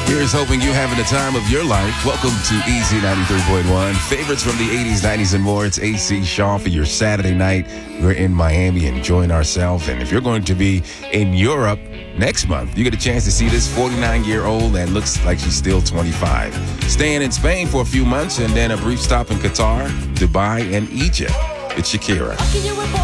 Here's hoping you're having the time of your life. Welcome to Easy 93.1. Favorites from the 80s, 90s, and more. It's AC Shaw for your Saturday night. We're in Miami enjoying ourselves. And if you're going to be in Europe next month, you get a chance to see this 49-year-old that looks like she's still 25. Staying in Spain for a few months and then a brief stop in Qatar, Dubai, and Egypt. It's Shakira.